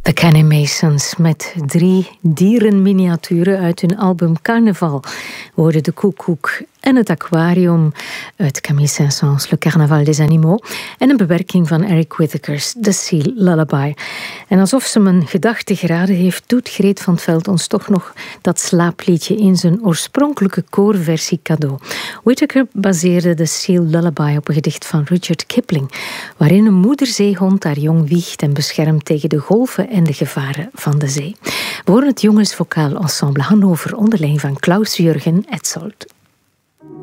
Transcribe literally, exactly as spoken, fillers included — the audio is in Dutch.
De Kenny Masons met drie dierenminiaturen uit hun album Carnaval. We hoorden de koekoek en het aquarium uit Camille Saint-Saëns Le Carnaval des Animaux en een bewerking van Eric Whittakers The Seal Lullaby. En alsof ze mijn gedachten geraden heeft, doet Greet van 't Veld ons toch nog dat slaapliedje in zijn oorspronkelijke koorversie cadeau. Whittaker baseerde The Seal Lullaby op een gedicht van Rudyard Kipling, waarin een moederzeehond haar jong wiegt en beschermt tegen de golven en de gevaren van de zee. We horen het jongensvocaal ensemble Hannover onder leiding van Klaus-Jürgen Etzold.